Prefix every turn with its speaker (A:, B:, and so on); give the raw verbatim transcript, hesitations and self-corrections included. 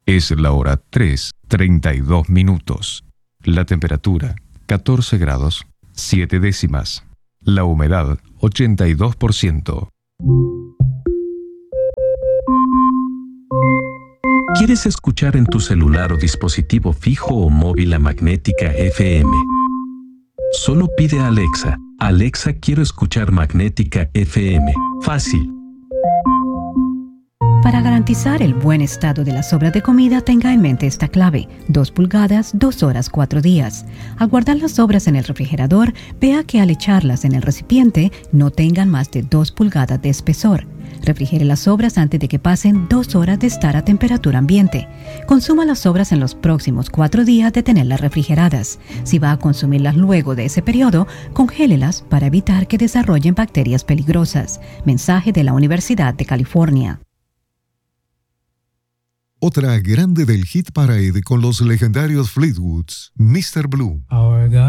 A: Es la hora tres, treinta y dos minutos. La temperatura, catorce grados, siete décimas. La humedad, ochenta y dos por ciento.
B: ¿Quieres escuchar en tu celular o dispositivo fijo o móvil la Magnética F M? Solo pide a Alexa: Alexa, quiero escuchar Magnética F M. Fácil.
C: Para garantizar el buen estado de las sobras de comida, tenga en mente esta clave: dos pulgadas, dos horas, cuatro días. Al guardar las sobras en el refrigerador, vea que al echarlas en el recipiente no tengan más de dos pulgadas de espesor. Refrigere las sobras antes de que pasen dos horas de estar a temperatura ambiente. Consuma las sobras en los próximos cuatro días de tenerlas refrigeradas. Si va a consumirlas luego de ese periodo, congélelas para evitar que desarrollen bacterias peligrosas. Mensaje de la Universidad de California.
D: Otra grande del hit parade con los legendarios Fleetwoods, mister Blue.
E: Our God